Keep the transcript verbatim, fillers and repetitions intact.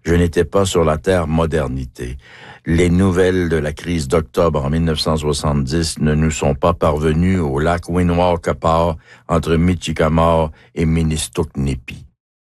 Je n'étais pas sur la terre modernité. Les nouvelles de la crise d'octobre en mille neuf cent soixante-dix ne nous sont pas parvenues au lac Winwalkapaa entre Michikamau et Ministuknipi.